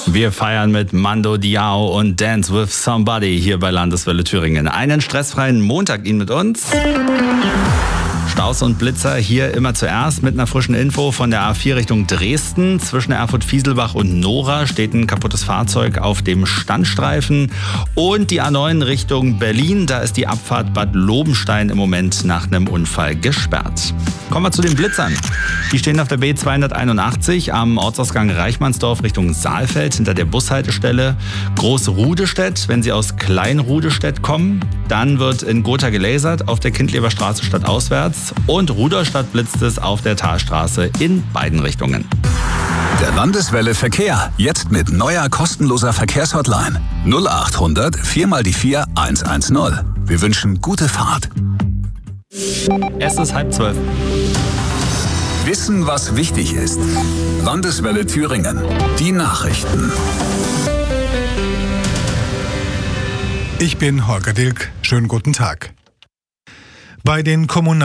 Wir feiern mit Mando Diao und Dance with Somebody hier bei Landeswelle Thüringen. Einen stressfreien Montag Ihnen mit uns. Staus und Blitzer hier immer zuerst mit einer frischen Info von der A4 Richtung Dresden. Zwischen Erfurt-Fieselbach und Nora steht ein kaputtes Fahrzeug auf dem Standstreifen. Und die A9 Richtung Berlin, da ist die Abfahrt Bad Lobenstein im Moment nach einem Unfall gesperrt. Kommen wir zu den Blitzern. Die stehen auf der B281 am Ortsausgang Reichmannsdorf Richtung Saalfeld hinter der Bushaltestelle Groß-Rudestedt, wenn Sie aus Klein-Rudestedt kommen. Dann wird in Gotha gelasert auf der Kindleber Straße stadtauswärts und Rudolstadt blitzt es auf der Talstraße in beiden Richtungen. Der Landeswelle Verkehr, jetzt mit neuer kostenloser Verkehrshotline 0800 4x4 110. Wir wünschen gute Fahrt. Es ist 11:30. Wissen, was wichtig ist. Landeswelle Thüringen. Die Nachrichten. Ich bin Holger Dilk. Schönen guten Tag. Bei den